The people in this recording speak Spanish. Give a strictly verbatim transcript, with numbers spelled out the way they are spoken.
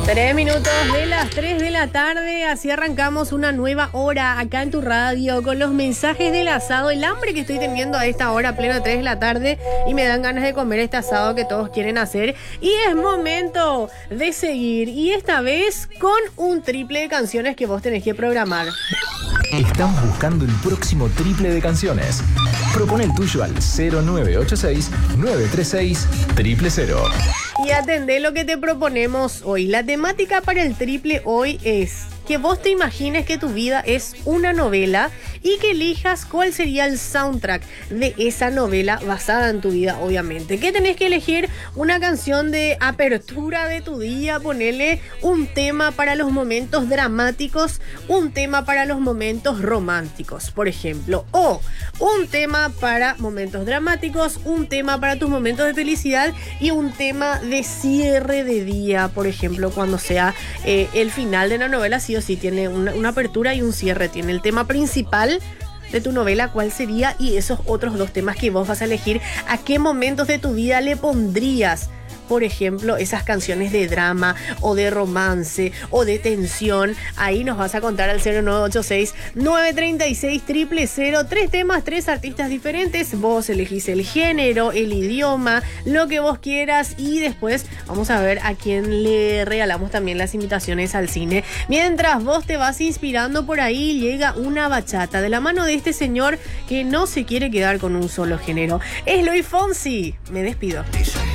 Tres minutos de las tres de la tarde, así arrancamos una nueva hora acá en tu radio con los mensajes del asado, el hambre que estoy teniendo a esta hora, pleno tres de la tarde, y me dan ganas de comer este asado que todos quieren hacer. Y es momento de seguir, y esta vez con un triple de canciones que vos tenés que programar. Estamos buscando el próximo triple de canciones. Propone el tuyo al cero nueve ocho seis, nueve tres seis, cero cero cero. Y atendé lo que te proponemos hoy. La temática para el triple hoy es que vos te imagines que tu vida es una novela y que elijas cuál sería el soundtrack de esa novela basada en tu vida, obviamente. ¿Qué tenés que elegir? Una canción de apertura de tu día, ponerle un tema para los momentos dramáticos, un tema para los momentos románticos, por ejemplo, o un tema para momentos dramáticos, un tema para tus momentos de felicidad y un tema de cierre de día, por ejemplo, cuando sea eh, el final de la novela, sí o sí tiene una, una apertura y un cierre, tiene el tema principal de tu novela, cuál sería, y esos otros dos temas que vos vas a elegir, a qué momentos de tu vida le pondrías, por ejemplo, esas canciones de drama o de romance o de tensión. Ahí nos vas a contar al cero nueve ocho seis, nueve tres seis, cero cero cero. Tres temas, tres artistas diferentes. Vos elegís el género, el idioma, lo que vos quieras, y después vamos a ver a quién le regalamos también las invitaciones al cine. Mientras vos te vas inspirando por ahí, llega una bachata de la mano de este señor que no se quiere quedar con un solo género. Es Luis Fonsi. Me despido.